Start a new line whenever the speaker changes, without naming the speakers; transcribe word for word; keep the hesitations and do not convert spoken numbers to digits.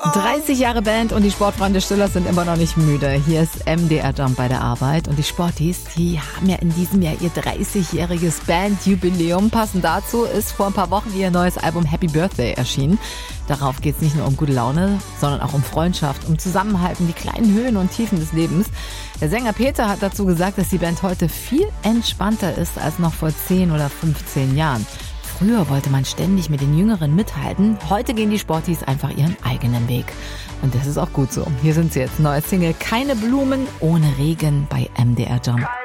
dreißig Jahre Band und die Sportfreunde Stillers sind immer noch nicht müde. Hier ist M D R Jump bei der Arbeit und die Sporties, die haben ja in diesem Jahr ihr dreißigjähriges Bandjubiläum. Passend dazu ist vor ein paar Wochen ihr neues Album Happy Birthday erschienen. Darauf geht es nicht nur um gute Laune, sondern auch um Freundschaft, um Zusammenhalt, um die kleinen Höhen und Tiefen des Lebens. Der Sänger Peter hat dazu gesagt, dass die Band heute viel entspannter ist als noch vor zehn oder fünfzehn Jahren. Früher wollte man ständig mit den Jüngeren mithalten. Heute gehen die Sporties einfach ihren eigenen Weg. Und das ist auch gut so. Hier sind sie jetzt. Neue Single Keine Blumen ohne Regen bei M D R Jump.